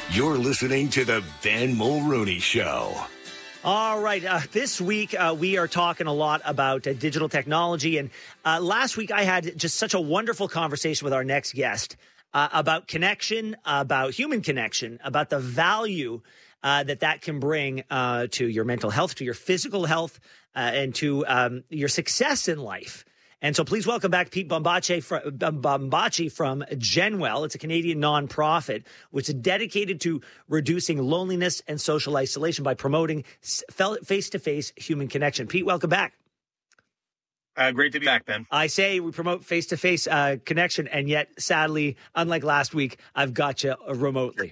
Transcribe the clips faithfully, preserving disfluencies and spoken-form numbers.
You're listening to the Ben Mulrooney Show. All right. Uh, this week, uh, we are talking a lot about uh, digital technology. And uh, last week, I had just such a wonderful conversation with our next guest uh, about connection, about human connection, about the value uh, that that can bring uh, to your mental health, to your physical health, uh, and to um, your success in life. And so please welcome back Pete Bambacci from, Bambacci from Genwell. It's a Canadian nonprofit which is dedicated to reducing loneliness and social isolation by promoting face-to-face human connection. Pete, welcome back. Uh, great to be back, Ben. I say we promote face-to-face uh, connection, and yet, sadly, unlike last week, I've got you remotely.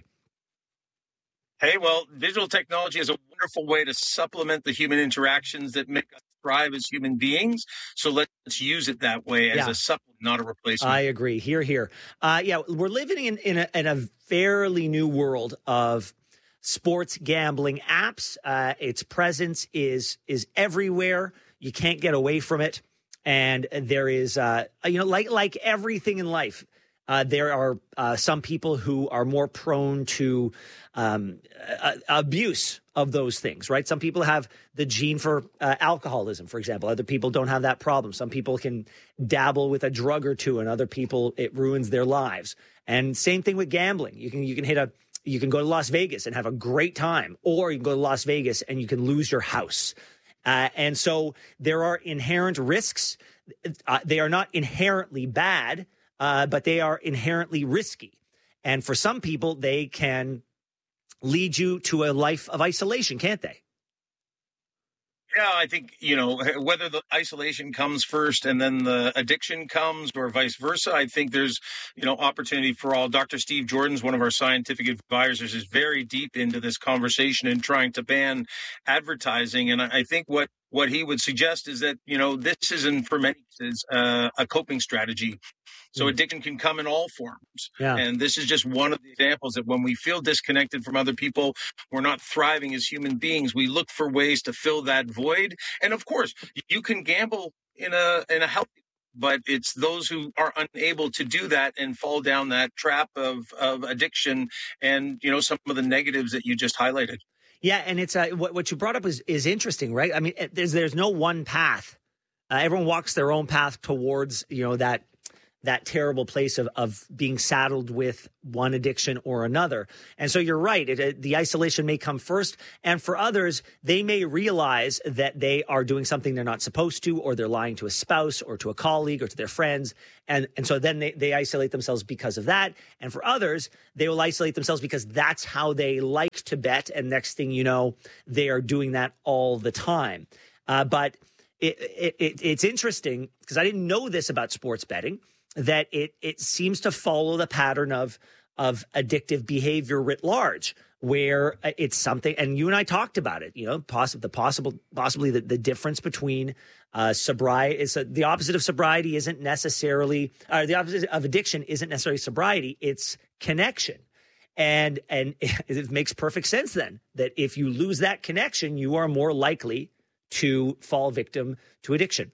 Hey, well, digital technology is a wonderful way to supplement the human interactions that make us thrive as human beings. So let's use it that way as yeah. a supplement, not a replacement. I agree. Here, here. Uh, yeah, we're living in, in, a, in a fairly new world of sports gambling apps. Uh, its presence is is everywhere. You can't get away from it. And there is, uh, you know, like like everything in life, Uh, there are uh, some people who are more prone to um, uh, abuse of those things, right? Some people have the gene for uh, alcoholism, for example. Other people don't have that problem. Some people can dabble with a drug or two, and other people, it ruins their lives. And same thing with gambling. You can you can hit a you can go to Las Vegas and have a great time, or you can go to Las Vegas and you can lose your house. Uh, and so there are inherent risks. Uh, they are not inherently bad. Uh, but they are inherently risky. And for some people, they can lead you to a life of isolation, can't they? Yeah, I think, you know, whether the isolation comes first and then the addiction comes or vice versa, I think there's, you know, opportunity for all. Doctor Steve Jordan's one of our scientific advisors is very deep into this conversation and trying to ban advertising. And I think what what he would suggest is that, you know, this isn't for many is uh, a coping strategy. So addiction can come in all forms. Yeah. And this is just one of the examples that when we feel disconnected from other people, we're not thriving as human beings. We look for ways to fill that void. And of course, you can gamble in a in a healthy, but it's those who are unable to do that and fall down that trap of, of addiction and, you know, some of the negatives that you just highlighted. Yeah. And it's uh, what, what you brought up is, is interesting, right? I mean, there's there's no one path. Uh, everyone walks their own path towards, you know, that that terrible place of, of being saddled with one addiction or another. And so you're right. It, it, the isolation may come first. And for others, they may realize that they are doing something they're not supposed to, or they're lying to a spouse or to a colleague or to their friends. And, and so then they, they isolate themselves because of that. And for others, they will isolate themselves because that's how they like to bet. And next thing you know, they are doing that all the time. Uh, but it, it, it, it's interesting because I didn't know this about sports betting, that it it seems to follow the pattern of of addictive behavior writ large, where it's something, and you and I talked about it, you know, possibly the possible, possibly the, the difference between uh, sobriety is uh, the opposite of sobriety isn't necessarily, or the opposite of addiction isn't necessarily sobriety, it's connection. And, and it makes perfect sense then that if you lose that connection, you are more likely to fall victim to addiction.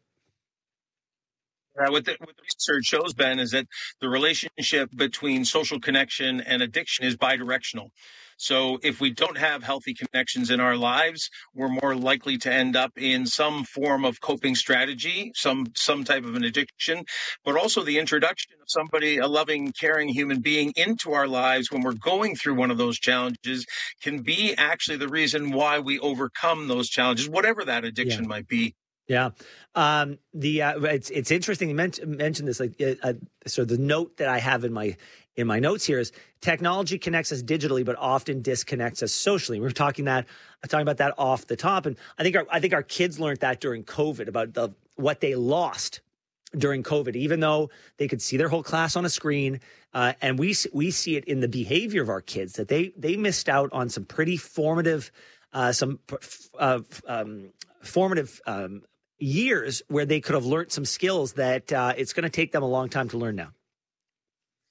Uh, what, the, what the research shows, Ben, is that the relationship between social connection and addiction is bidirectional. So if we don't have healthy connections in our lives, we're more likely to end up in some form of coping strategy, some some type of an addiction, but also the introduction of somebody, a loving, caring human being into our lives when we're going through one of those challenges can be actually the reason why we overcome those challenges, whatever that addiction yeah. might be. Yeah. Um, the, uh, it's, it's interesting you mentioned, mentioned this, like, uh, uh, so the note that I have in my, in my notes here is technology connects us digitally, but often disconnects us socially. We were talking that, talking about that off the top. And I think our, I think our kids learned that during COVID about the, what they lost during COVID, even though they could see their whole class on a screen. Uh, and we, we see it in the behavior of our kids that they, they missed out on some pretty formative, uh, some, uh, um, formative, um, years where they could have learned some skills that uh, it's going to take them a long time to learn now.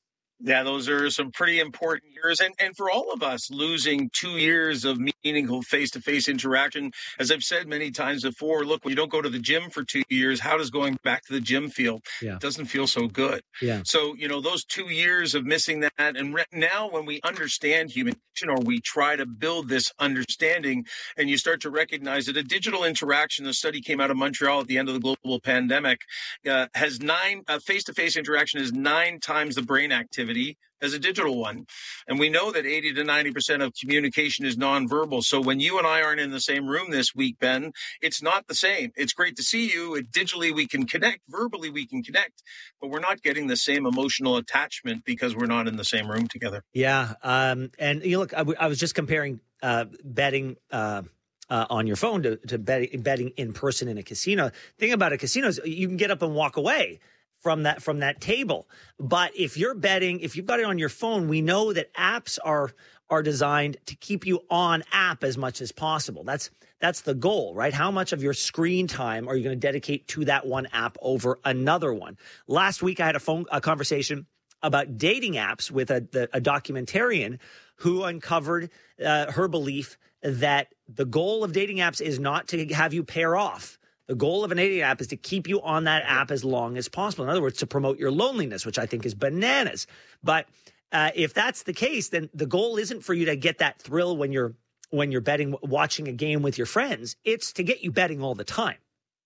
Yeah, those are some pretty important years. And, and for all of us, losing two years of meaningful face-to-face interaction, as I've said many times before, look, when you don't go to the gym for two years, how does going back to the gym feel? Yeah. It doesn't feel so good. Yeah. So, you know, those two years of missing that, and re- now when we understand human connection, or we try to build this understanding, and you start to recognize that a digital interaction, a study came out of Montreal at the end of the global pandemic, uh, has nine, uh, face-to-face interaction is nine times the brain activity as a digital one. And we know that eighty to ninety percent of communication is nonverbal. So when you and I aren't in the same room this week, Ben, it's not the same. It's great to see you. It, digitally, we can connect. Verbally, we can connect. But we're not getting the same emotional attachment because we're not in the same room together. Yeah. Um, and you look, I, w- I was just comparing uh, betting uh, uh, on your phone to, to bet- betting in person in a casino. The thing about a casino is you can get up and walk away from that from that table. But if you're betting, if you've got it on your phone, we know that apps are are designed to keep you on app as much as possible. That's that's the goal, right? How much of your screen time are you going to dedicate to that one app over another one? Last week, I had a phone a conversation about dating apps with a, the, a documentarian who uncovered uh, her belief that the goal of dating apps is not to have you pair off. The goal of an dating app is to keep you on that app as long as possible. In other words, to promote your loneliness, which I think is bananas. But uh, if that's the case, then the goal isn't for you to get that thrill when you're when you're betting, watching a game with your friends. It's to get you betting all the time.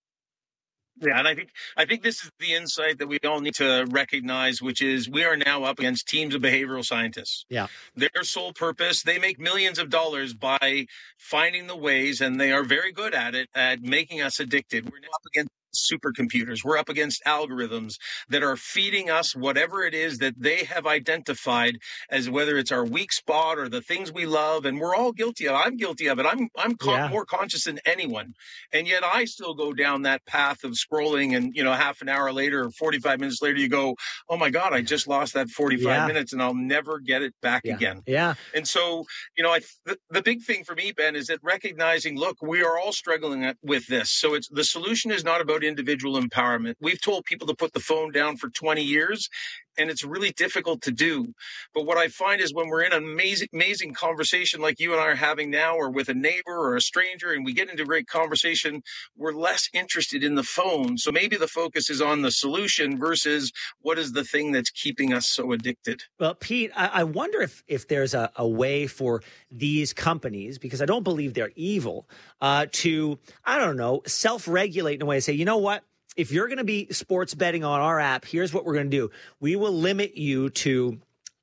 Yeah, and I think I think this is the insight that we all need to recognize, which is we are now up against teams of behavioral scientists. Yeah. Their sole purpose, they make millions of dollars by finding the ways, and they are very good at it, at making us addicted. We're now up against supercomputers. We're up against algorithms that are feeding us whatever it is that they have identified as, whether it's our weak spot or the things we love, and we're all guilty of it. I'm guilty of it. I'm I'm con- Yeah. more conscious than anyone, and yet I still go down that path of scrolling. And you know, half an hour later, or forty-five minutes later, you go, "Oh my God, I just lost that forty-five Yeah. minutes, and I'll never get it back Yeah. again." Yeah. And so, you know, I, the, the big thing for me, Ben, is that recognizing, look, we are all struggling with this. So it's the solution is not about individual empowerment. We've told people to put the phone down for twenty years, and it's really difficult to do. But what I find is when we're in an amazing, amazing conversation like you and I are having now, or with a neighbor or a stranger, and we get into a great conversation, we're less interested in the phone. So maybe the focus is on the solution versus what is the thing that's keeping us so addicted. Well, Pete, I, I wonder if if there's a, a way for these companies, because I don't believe they're evil, uh, to, I don't know, self-regulate in a way and say, you know what? If you're going to be sports betting on our app, here's what we're going to do. We will limit you to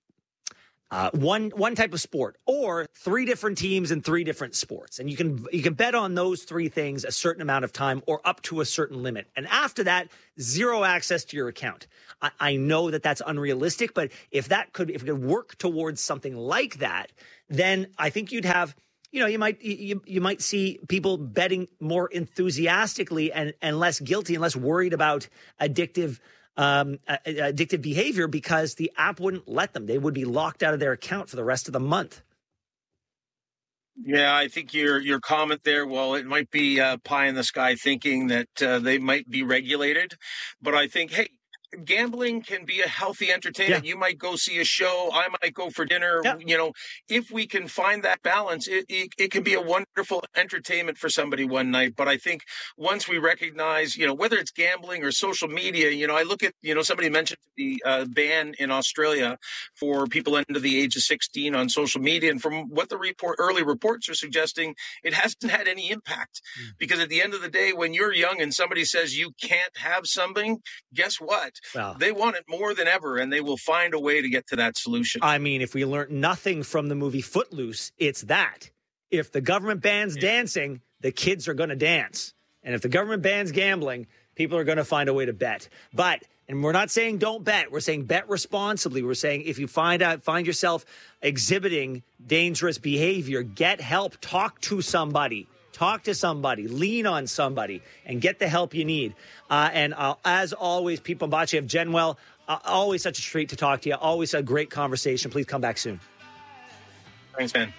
uh, one one type of sport, or three different teams in three different sports. And you can you can bet on those three things a certain amount of time, or up to a certain limit. And after that, zero access to your account. I, I know that that's unrealistic, but if that could if it could work towards something like that, then I think you'd have, you know, you might you, you might see people betting more enthusiastically and, and less guilty and less worried about addictive um, uh, addictive behavior, because the app wouldn't let them. They would be locked out of their account for the rest of the month. Yeah, I think your your comment there, well, it might be uh, pie in the sky thinking that uh, they might be regulated. But I think, hey, gambling can be a healthy entertainment. Yeah. You might go see a show. I might go for dinner. Yeah. You know, if we can find that balance, it, it it can be a wonderful entertainment for somebody one night. But I think once we recognize, you know, whether it's gambling or social media, you know, I look at, you know, somebody mentioned the uh, ban in Australia for people under the age of sixteen on social media. And from what the report, early reports are suggesting, it hasn't had any impact. Mm. Because at the end of the day, when you're young and somebody says you can't have something, guess what? Well, they want it more than ever, and they will find a way to get to that solution. I mean, if we learned nothing from the movie Footloose, it's that. If the government bans yeah. dancing, the kids are going to dance. And if the government bans gambling, people are going to find a way to bet. But, and we're not saying don't bet. We're saying bet responsibly. We're saying if you find out, find yourself exhibiting dangerous behavior, get help, talk to somebody. Talk to somebody, lean on somebody, and get the help you need. Uh, and uh, as always, Pete Bambacci of Genwell, uh, always such a treat to talk to you. Always a great conversation. Please come back soon. Thanks, man.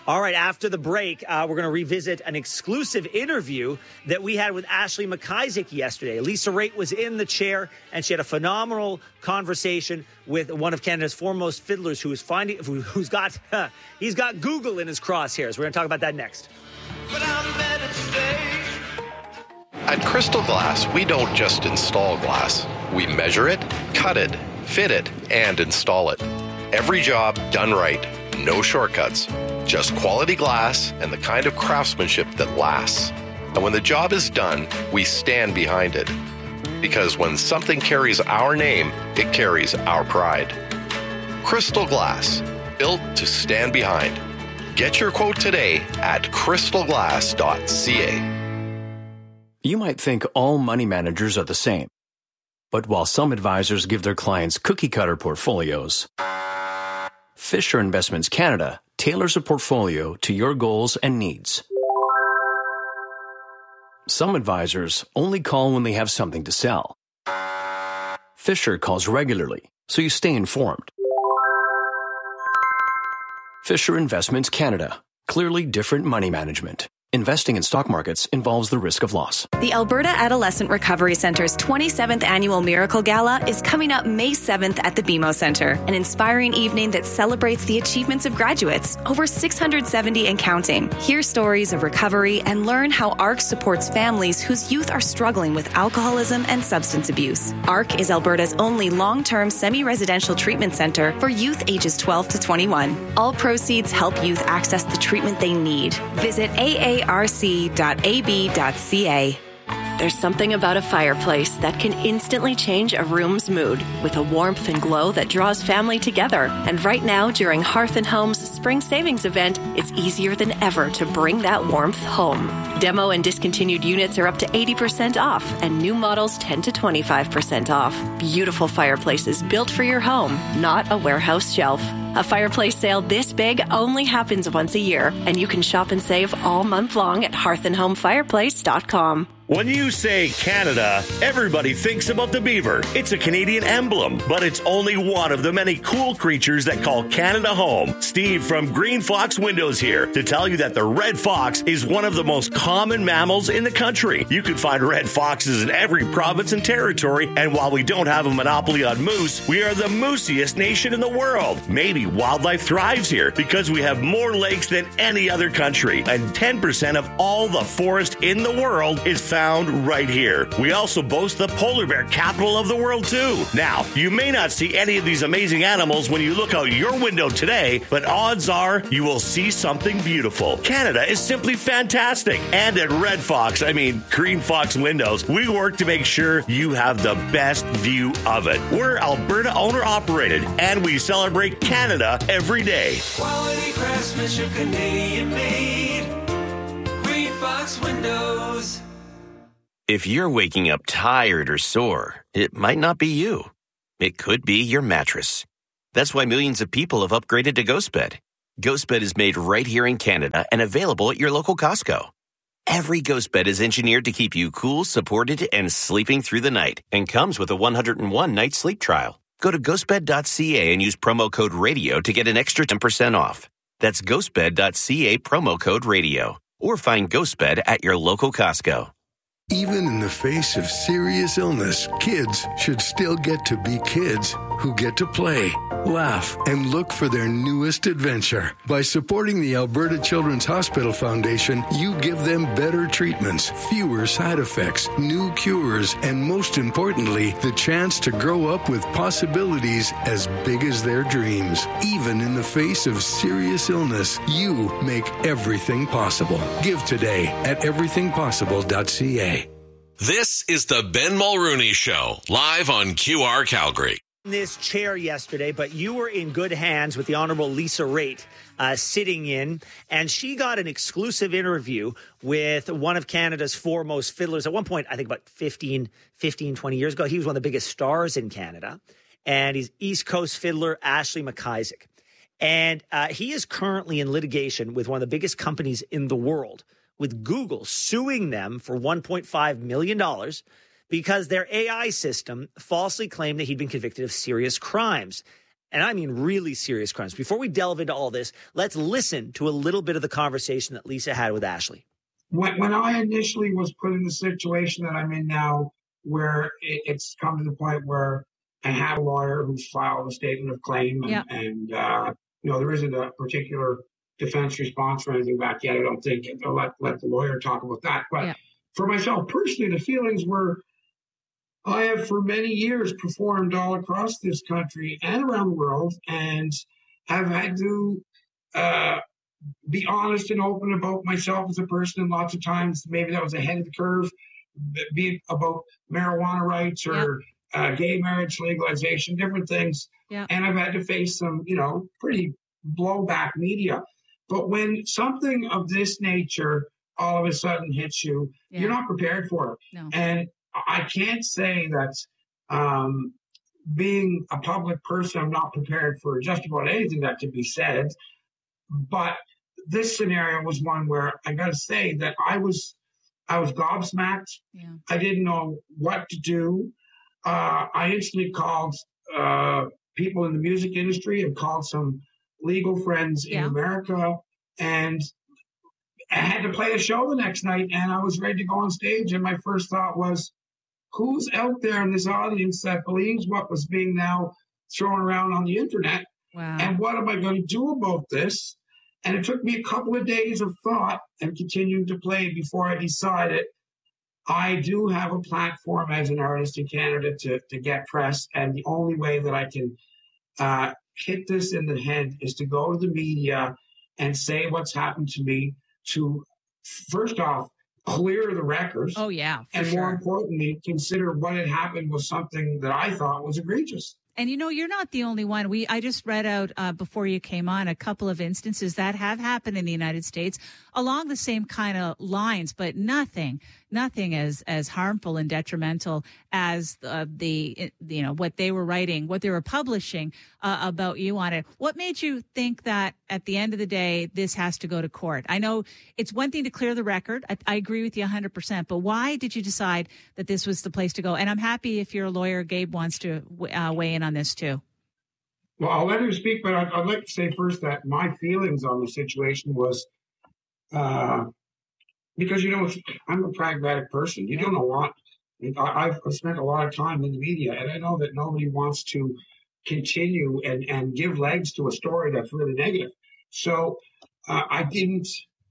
All right, after the break, uh, we're going to revisit an exclusive interview that we had with Ashley McIsaac yesterday. Lisa Raitt was in the chair, and she had a phenomenal conversation with one of Canada's foremost fiddlers who is finding, who's got, uh, he's got Google in his crosshairs. We're going to talk about that next. But I'm better today. At Crystal Glass, we don't just install glass. We measure it, cut it, fit it, and install it. Every job done right. No shortcuts. Just quality glass and the kind of craftsmanship that lasts. And when the job is done, we stand behind it. Because when something carries our name, it carries our pride. Crystal Glass, built to stand behind. Get your quote today at crystal glass dot c a. You might think all money managers are the same. But while some advisors give their clients cookie-cutter portfolios, Fisher Investments Canada tailors a portfolio to your goals and needs. Some advisors only call when they have something to sell. Fisher calls regularly, so you stay informed. Fisher Investments Canada. Clearly different money management. Investing in stock markets involves the risk of loss. The Alberta Adolescent Recovery Centre's twenty-seventh Annual Miracle Gala is coming up May seventh at the B M O Centre, an inspiring evening that celebrates the achievements of graduates, over six hundred seventy and counting. Hear stories of recovery and learn how A R C supports families whose youth are struggling with alcoholism and substance abuse. A R C is Alberta's only long-term semi-residential treatment centre for youth ages twelve to twenty-one. All proceeds help youth access the treatment they need. Visit A A R C dot A B dot C A. There's something about a fireplace that can instantly change a room's mood with a warmth and glow that draws family together. And right now, during Hearth and Home's Spring Savings event, it's easier than ever to bring that warmth home. Demo and discontinued units are up to eighty percent off, and new models ten to twenty-five percent off. Beautiful fireplaces built for your home, not a warehouse shelf. A fireplace sale this big only happens once a year, and you can shop and save all month long at hearth and home fireplace dot com. When you say Canada, everybody thinks about the beaver. It's a Canadian emblem, but it's only one of the many cool creatures that call Canada home. Steve from Green Fox Windows here to tell you that the red fox is one of the most common mammals in the country. You can find red foxes in every province and territory, and while we don't have a monopoly on moose, we are the moosiest nation in the world. Maybe wildlife thrives here because we have more lakes than any other country, and ten percent of all the forest in the world is found right here. We also boast the polar bear capital of the world too. Now, you may not see any of these amazing animals when you look out your window today, but odds are you will see something beautiful. Canada is simply fantastic. And at Red Fox, I mean Green Fox Windows, we work to make sure you have the best view of it. We're Alberta owner operated, and we celebrate Canada every day. Quality craftsmanship, Canadian made. Green Fox Windows. If you're waking up tired or sore, it might not be you. It could be your mattress. That's why millions of people have upgraded to GhostBed. GhostBed is made right here in Canada and available at your local Costco. Every GhostBed is engineered to keep you cool, supported, and sleeping through the night, and comes with a one hundred one night sleep trial. Go to ghost bed dot c a and use promo code RADIO to get an extra ten percent off. That's ghost bed dot c a, promo code RADIO. Or find GhostBed at your local Costco. Even in the face of serious illness, kids should still get to be kids who get to play, laugh, and look for their newest adventure. By supporting the Alberta Children's Hospital Foundation, you give them better treatments, fewer side effects, new cures, and most importantly, the chance to grow up with possibilities as big as their dreams. Even in the face of serious illness, you make everything possible. Give today at everything possible dot c a. This is the Ben Mulrooney Show, live on Q R Calgary. This chair yesterday, but you were in good hands with the Honorable Lisa Raitt uh, sitting in, and she got an exclusive interview with one of Canada's foremost fiddlers. At one point, I think about fifteen, fifteen, twenty years ago, he was one of the biggest stars in Canada, and he's East Coast fiddler Ashley McIsaac. And uh, he is currently in litigation with one of the biggest companies in the world, with Google suing them for one point five million dollars because their A I system falsely claimed that he'd been convicted of serious crimes. and I mean really serious crimes. Before we delve into all this, let's listen to a little bit of the conversation that Lisa had with Ashley. When, when I initially was put in the situation that I'm in now, where it, it's come to the point where I have a lawyer who's filed a statement of claim, and, Yep. and uh, you know, there isn't a particular defense response or anything back yet. I don't think. I'll let, let the lawyer talk about that. But Yeah. for myself personally, the feelings were, I have for many years performed all across this country and around the world, and have had to uh, be honest and open about myself as a person. And lots of times, maybe that was ahead of the curve, be it about marijuana rights or uh, gay marriage legalization, different things. Yeah. And I've had to face some, you know, pretty blowback media. But when something of this nature all of a sudden hits you, Yeah. you're not prepared for it. No. And I can't say that um, being a public person, I'm not prepared for just about anything that could be said. But this scenario was one where I got to say that I was, I was gobsmacked. Yeah. I didn't know what to do. Uh, I instantly called uh, people in the music industry and called some legal friends in Yeah. America, and I had to play a show the next night, and I was ready to go on stage. And my first thought was, who's out there in this audience that believes what was being now thrown around on the internet? Wow. And what am I going to do about this? And it took me a couple of days of thought and continuing to play before I decided I do have a platform as an artist in Canada to, to get press. And the only way that I can uh, hit this in the head is to go to the media and say what's happened to me, to first off, clear the records. Oh, yeah, for and sure. more importantly, consider what had happened was something that I thought was egregious. And you know, you're not the only one. We I just read out uh, before you came on a couple of instances that have happened in the United States along the same kind of lines, but nothing, nothing as as harmful and detrimental as uh, the you know what they were writing, what they were publishing uh, about you on it. What made you think that at the end of the day this has to go to court? I know it's one thing to clear the record. I, I agree with you one hundred percent. But why did you decide that this was the place to go? And I'm happy if your lawyer Gabe wants to uh, weigh in on this too. Well, I'll let him speak, but I'd, I'd like to say first that my feelings on the situation was uh, because, you know, I'm a pragmatic person. You don't know what. I, I've spent a lot of time in the media, and I know that nobody wants to continue and, and give legs to a story that's really negative. So uh, I didn't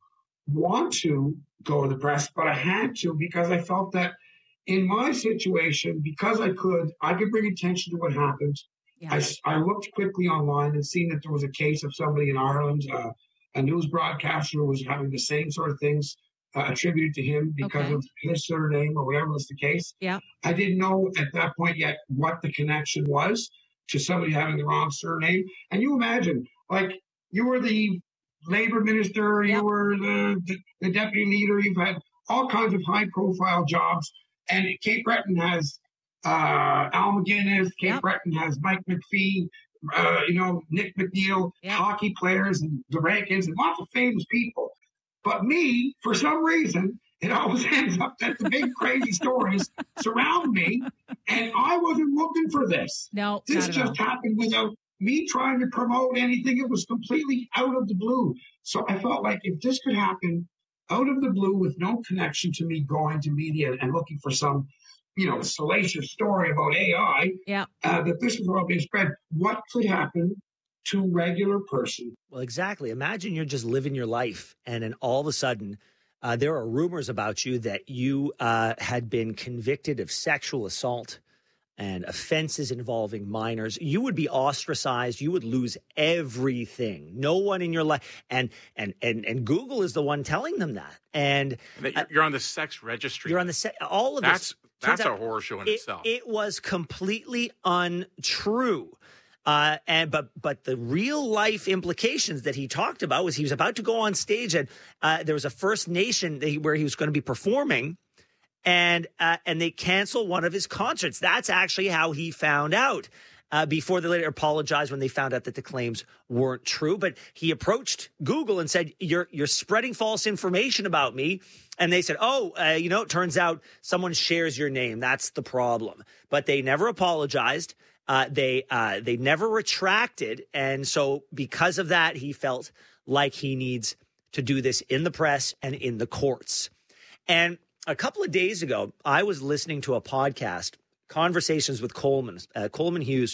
want to go to the press, but I had to because I felt that in my situation, because I could, I could bring attention to what happened. Yeah. I, I looked quickly online and seen that there was a case of somebody in Ireland, uh, a news broadcaster who was having the same sort of things uh, attributed to him because Okay. of his surname or whatever was the case. Yeah. I didn't know at that point yet what the connection was to somebody having the wrong surname. And you imagine, like, you were the labor minister, you Yep. were the, the, the deputy leader, you've had all kinds of high-profile jobs. And Cape Breton has uh, Al McGuinness, Cape Yep. Breton has Mike McPhee, uh, you know, Nick McNeil, Yep. hockey players, and the Rankins, and lots of famous people. But me, for some reason, it always ends up that the big crazy stories surround me, and I wasn't looking for this. No, This not at just all. happened without me trying to promote anything. It was completely out of the blue. So I felt like if this could happen out of the blue with no connection to me going to media and looking for some, you know, salacious story about A I, Yeah. uh, that this was all being spread, what could happen to a regular person? Well, exactly. Imagine you're just living your life, and then all of a sudden, uh, there are rumors about you that you uh, had been convicted of sexual assault and offenses involving minors. You would be ostracized. You would lose everything. No one in your life, and and and and Google is the one telling them that. And And that you're, you're on the sex registry. you're on the se- all of That's this. that's turns a out horror show in it, itself. It was completely untrue. Uh, and but but the real life implications that he talked about was he was about to go on stage, and uh, there was a First Nation that he, where he was going to be performing, and uh, and they canceled one of his concerts. That's actually how he found out. Uh, before they later apologized when they found out that the claims weren't true, but he approached Google and said, "You're you're spreading false information about me," and they said, "Oh, uh, you know, it turns out someone shares your name. That's the problem." But they never apologized. Uh, they uh, they never retracted. And so because of that, he felt like he needs to do this in the press and in the courts. And a couple of days ago, I was listening to a podcast, Conversations with Coleman. Uh, Coleman Hughes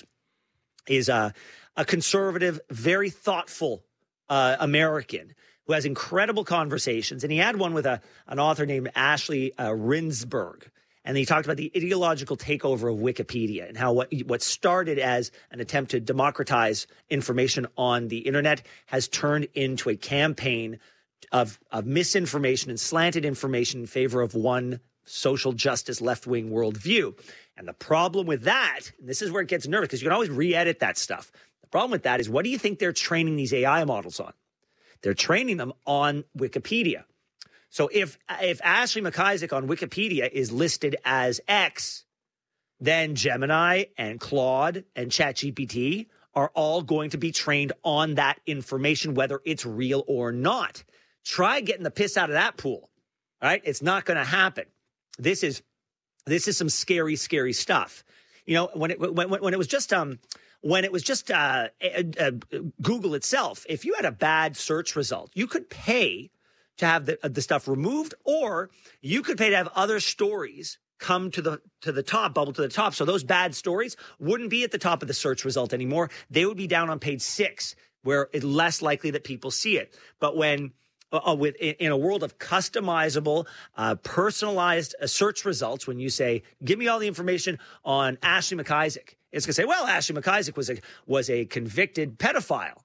is a, a conservative, very thoughtful uh, American who has incredible conversations. And he had one with a, an author named Ashley uh, Rinsberg. And he talked about the ideological takeover of Wikipedia and how what, what started as an attempt to democratize information on the internet has turned into a campaign of, of misinformation and slanted information in favor of one social justice left-wing worldview. And the problem with that, and this is where it gets nervous because you can always re-edit that stuff. The problem with that is, what do you think they're training these A I models on? They're training them on Wikipedia. So if if Ashley McIsaac on Wikipedia is listed as X, then Gemini and Claude and ChatGPT are all going to be trained on that information, whether it's real or not. Try getting the piss out of that pool, right? It's not going to happen. This is this is some scary, scary stuff. You know, when it when, when it was just um when it was just uh, uh, Google itself, if you had a bad search result, you could pay to have the, uh, the stuff removed, or you could pay to have other stories come to the to the top, bubble to the top. So those bad stories wouldn't be at the top of the search result anymore. They would be down on page six, where it's less likely that people see it. But when uh, with in, in a world of customizable, uh, personalized uh, search results, when you say, "Give me all the information on Ashley McIsaac," it's going to say, "Well, Ashley McIsaac was a was a convicted pedophile."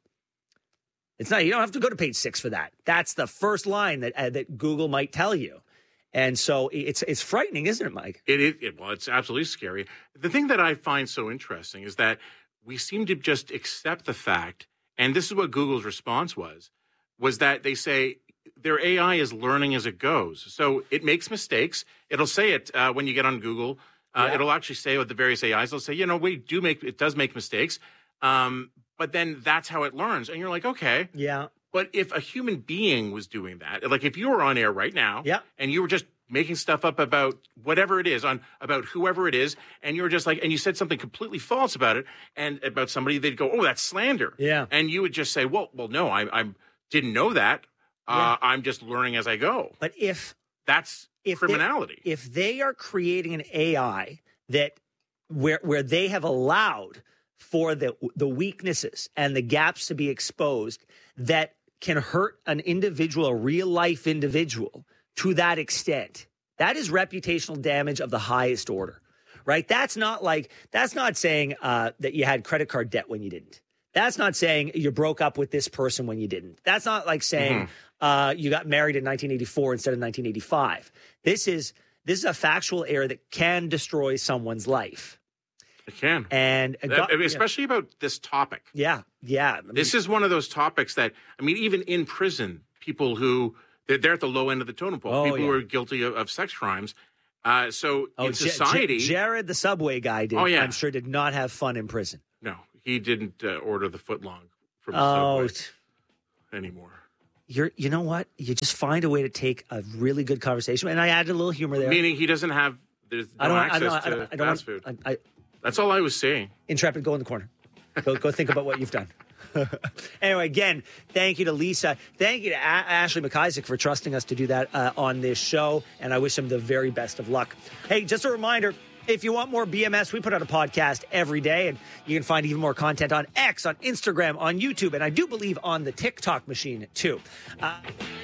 It's not. You don't have to go to page six for that. That's the first line that uh, that Google might tell you. And so it's it's frightening, isn't it, Mike? It is. It, well, it's absolutely scary. The thing that I find so interesting is that we seem to just accept the fact, and this is what Google's response was, was that they say their A I is learning as it goes. So it makes mistakes. It'll say it uh, when you get on Google. Uh, yeah. It'll actually say with the various A Is, they'll say, you know, we do make, it does make mistakes. Um, but then that's how it learns. And you're like, okay. Yeah. But if a human being was doing that, like if you were on air right now, yeah. and you were just making stuff up about whatever it is, on about whoever it is, and you were just like, and you said something completely false about it, and about somebody, they'd go, "Oh, that's slander." Yeah. And you would just say, "Well, well, no, I, I didn't know that. Uh, yeah. I'm just learning as I go." But if that's if criminality, they, if they are creating an A I that where where they have allowed for the the weaknesses and the gaps to be exposed that can hurt an individual, a real life individual, to that extent, that is reputational damage of the highest order, right? That's not like, that's not saying uh, that you had credit card debt when you didn't. That's not saying you broke up with this person when you didn't. That's not like saying mm-hmm. uh, you got married in nineteen eighty-four instead of nineteen eighty-five. This is this is a factual error that can destroy someone's life. It can. And uh, God, especially yeah. about this topic. Yeah. Yeah. I mean, this is one of those topics that, I mean, even in prison, people who, they're, they're at the low end of the totem pole, oh, people yeah. who are guilty of, of sex crimes. Uh, so oh, in society. J- Jared, the subway guy, did, oh, yeah. I'm sure, did not have fun in prison. No, he didn't uh, order the footlong from the oh, subway anymore. You're, you know what? You just find a way to take a really good conversation. And I added a little humor there. Meaning he doesn't have, there's no I don't, access I don't, to I don't, I don't fast want, food. I, I, That's all I was saying. Intrepid, go in the corner. Go, go think about what you've done. Anyway, again, thank you to Lisa. Thank you to a- Ashley McIsaac for trusting us to do that uh, on this show. And I wish him the very best of luck. Hey, just a reminder, if you want more B M S, we put out a podcast every day. And you can find even more content on X, on Instagram, on YouTube. And I do believe on the TikTok machine, too. Uh,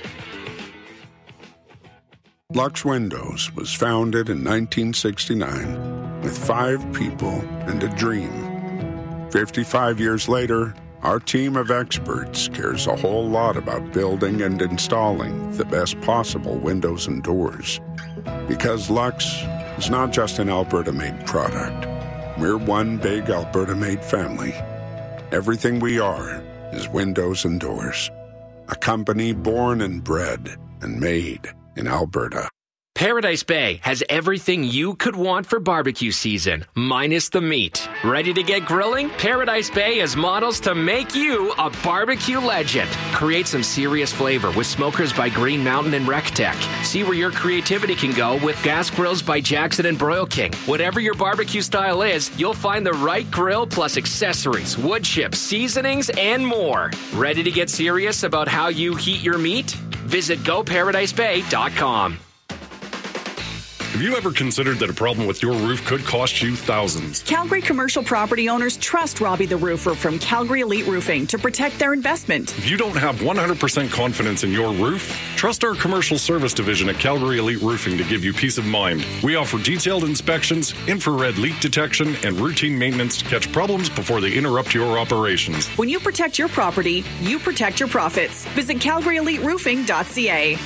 Lux Windows was founded in nineteen sixty-nine with five people and a dream. fifty-five years later, our team of experts cares a whole lot about building and installing the best possible windows and doors. Because Lux is not just an Alberta-made product. We're one big Alberta-made family. Everything we are is windows and doors. A company born and bred and made in Alberta. Paradise Bay has everything you could want for barbecue season, minus the meat. Ready to get grilling? Paradise Bay has models to make you a barbecue legend. Create some serious flavor with smokers by Green Mountain and RecTech. See where your creativity can go with gas grills by Jackson and Broil King. Whatever your barbecue style is, you'll find the right grill plus accessories, wood chips, seasonings, and more. Ready to get serious about how you heat your meat? Visit go paradise bay dot com. Have you ever considered that a problem with your roof could cost you thousands? Calgary commercial property owners trust Robbie the Roofer from Calgary Elite Roofing to protect their investment. If you don't have one hundred percent confidence in your roof, trust our commercial service division at Calgary Elite Roofing to give you peace of mind. We offer detailed inspections, infrared leak detection, and routine maintenance to catch problems before they interrupt your operations. When you protect your property, you protect your profits. Visit calgary elite roofing dot c a.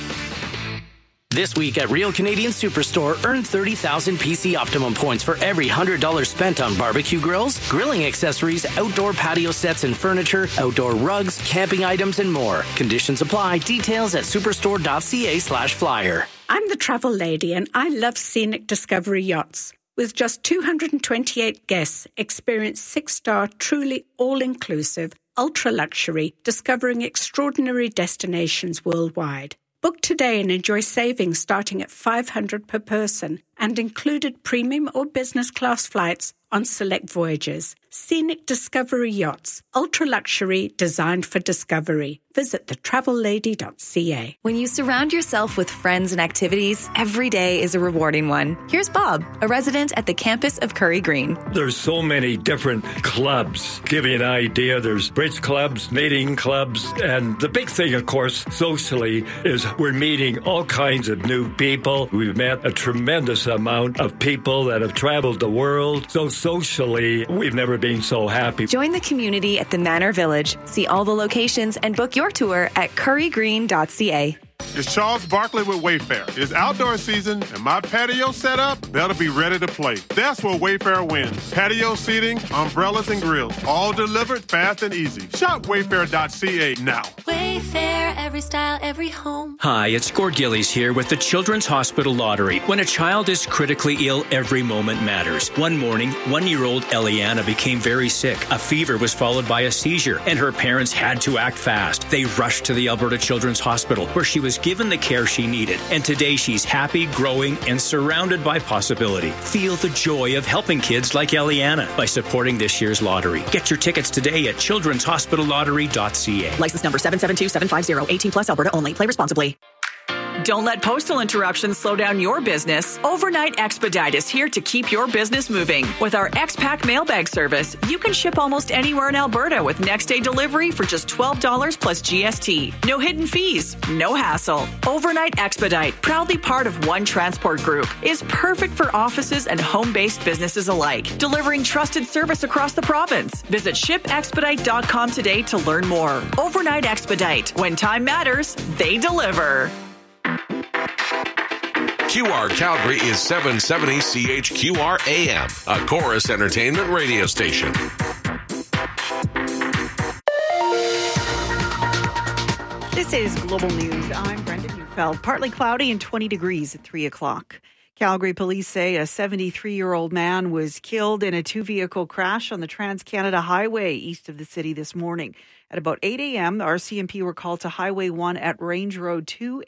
This week at Real Canadian Superstore, earn thirty thousand P C Optimum points for every one hundred dollars spent on barbecue grills, grilling accessories, outdoor patio sets and furniture, outdoor rugs, camping items, and more. Conditions apply. Details at superstore dot c a slash flyer. I'm the travel lady, and I love Scenic Discovery Yachts. With just two hundred twenty-eight guests, experience six-star, truly all-inclusive, ultra-luxury, discovering extraordinary destinations worldwide. Book today and enjoy savings starting at five hundred dollars per person and included premium or business class flights on select voyages. Scenic Discovery Yachts, ultra-luxury, designed for discovery. Visit the travel lady dot c a. When you surround yourself with friends and activities, every day is a rewarding one. Here's Bob, a resident at the campus of Curry Green. There's so many different clubs. Give you an idea, there's bridge clubs, knitting clubs, and the big thing, of course, socially, is we're meeting all kinds of new people. We've met a tremendous amount of people that have traveled the world. So socially, we've never been so happy. Join the community at the Manor Village. See all the locations and book your tour at curry green dot c a. It's Charles Barkley with Wayfair. It's outdoor season, and my patio set up, that'll be ready to play. That's where Wayfair wins. Patio seating, umbrellas, and grills, all delivered fast and easy. Shop wayfair dot c a now. Wayfair, every style, every home. Hi, it's Gord Gillies here with the Children's Hospital Lottery. When a child is critically ill, every moment matters. One morning, one-year-old Eliana became very sick. A fever was followed by a seizure, and her parents had to act fast. They rushed to the Alberta Children's Hospital, where she was given the care she needed. And today she's happy, growing, and surrounded by possibility. Feel the joy of helping kids like Eliana by supporting this year's lottery. Get your tickets today at children's hospital lottery dot c a. License number seven seven two seven five zero. eighteen plus Alberta only. Play responsibly. Don't let postal interruptions slow down your business. Overnight Expedite is here to keep your business moving. With our X-Pack mailbag service, you can ship almost anywhere in Alberta with next-day delivery for just twelve dollars plus G S T. No hidden fees, no hassle. Overnight Expedite, proudly part of One Transport Group, is perfect for offices and home-based businesses alike, delivering trusted service across the province. Visit ship expedite dot com today to learn more. Overnight Expedite. When time matters, they deliver. Q R Calgary is seven seventy C H Q R A M, a Chorus Entertainment radio station. This is Global News. I'm Brenda Neufeld. Partly cloudy and twenty degrees at three o'clock. Calgary police say a seventy-three-year-old man was killed in a two-vehicle crash on the Trans-Canada Highway east of the city this morning. At about eight a.m., the R C M P were called to Highway one at Range Road two